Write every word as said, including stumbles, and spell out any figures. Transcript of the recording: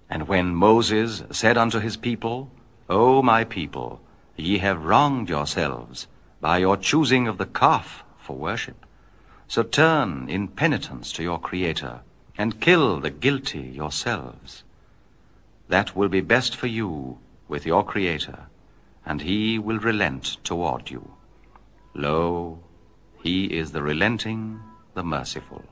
And when Moses said unto his people, O my people, ye have wronged yourselves by your choosing of the calf for worship. So turn in penitence to your Creator, and kill the guilty yourselves. That will be best for you with your Creator, and he will relent toward you. Lo, he is the relenting, the merciful.